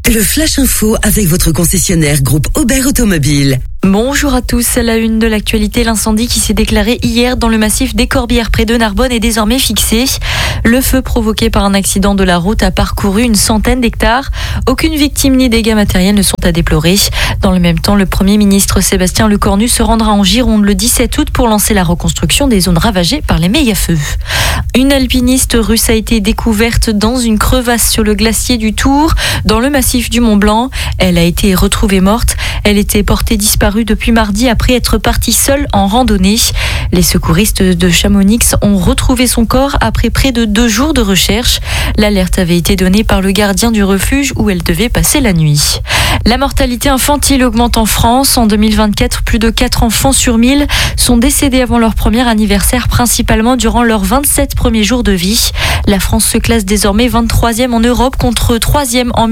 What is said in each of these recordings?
Le Flash Info avec votre concessionnaire groupe Aubert Automobile. Bonjour à tous. À la une de l'actualité, l'incendie qui s'est déclaré hier dans le massif des Corbières près de Narbonne est désormais fixé. Le feu provoqué par un accident de la route a parcouru une centaine d'hectares. Aucune victime ni dégâts matériels ne sont à déplorer. Dans le même temps, le Premier ministre Sébastien Lecornu se rendra en Gironde le 17 août pour lancer la reconstruction des zones ravagées par les méga-feux. Une alpiniste russe a été découverte dans une crevasse sur le glacier du Tour, dans le massif du Mont-Blanc. Elle a été retrouvée morte. Elle était portée disparue depuis mardi après être partie seule en randonnée. Les secouristes de Chamonix ont retrouvé son corps après près de 2 jours de recherche. L'alerte avait été donnée par le gardien du refuge où elle devait passer la nuit. La mortalité infantile augmente en France. En 2024, plus de 4 enfants sur 1000 sont décédés avant leur premier anniversaire, principalement durant leurs 27 premiers jours de vie. La France se classe désormais 23e en Europe contre 3e en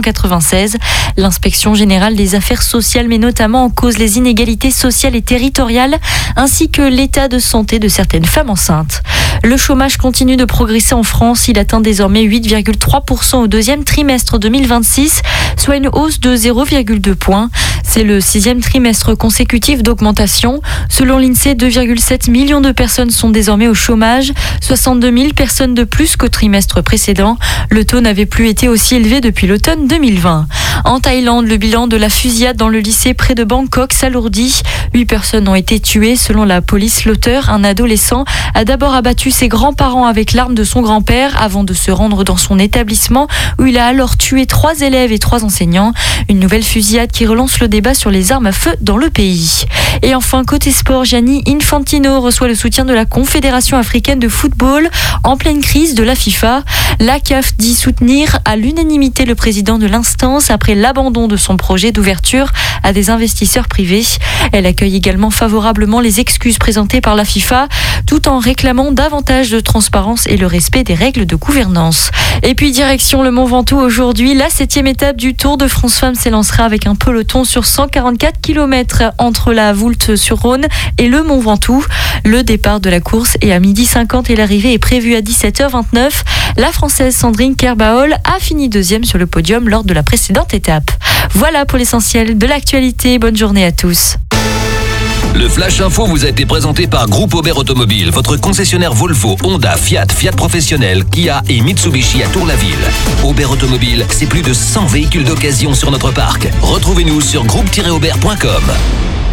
1996. L'inspection générale des affaires sociales met notamment en cause les inégalités sociales et territoriales, ainsi que l'état de santé de certaines femmes enceintes. Le chômage continue de progresser en France. Il atteint désormais 8,3% au deuxième trimestre 2026, soit une hausse de 0,2 points. C'est le 6e trimestre consécutif d'augmentation. Selon l'INSEE, 2,7 millions de personnes sont désormais au chômage, 62 000 personnes de plus qu'au trimestre précédent. Le taux n'avait plus été aussi élevé depuis l'automne 2020. En Thaïlande, le bilan de la fusillade dans le lycée près de Bangkok s'alourdit. 8 personnes ont été tuées. Selon la police, l'auteur, un adolescent, a d'abord abattu ses grands-parents avec l'arme de son grand-père avant de se rendre dans son établissement où il a alors tué 3 élèves et 3 enseignants. Une nouvelle fusillade qui relance le débat sur les armes à feu dans le pays. Et enfin, côté sport, Gianni Infantino reçoit le soutien de la Confédération africaine de football en pleine crise de la FIFA. La CAF dit soutenir à l'unanimité le président de l'instance après l'abandon de son projet d'ouverture à des investisseurs privés. Elle accueille également favorablement les excuses présentées par la FIFA, tout en réclamant davantage de transparence et le respect des règles de gouvernance. Et puis direction le Mont Ventoux aujourd'hui, la 7e étape du Tour de France Femmes s'élancera avec un peloton sur 144 km entre la Voulte-sur-Rhône et le Mont Ventoux. Le départ de la course est à 12h50 et l'arrivée est prévue à 17h29. La Française Sandrine Kerbaol a fini 2e sur le podium lors de la précédente étape. Voilà pour l'essentiel de l'actualité. Bonne journée à tous. Le Flash Info vous a été présenté par Groupe Aubert Automobile, votre concessionnaire Volvo, Honda, Fiat, Fiat Professionnel, Kia et Mitsubishi à Tour-la-Ville. Aubert Automobile, c'est plus de 100 véhicules d'occasion sur notre parc. Retrouvez-nous sur groupe-aubert.com.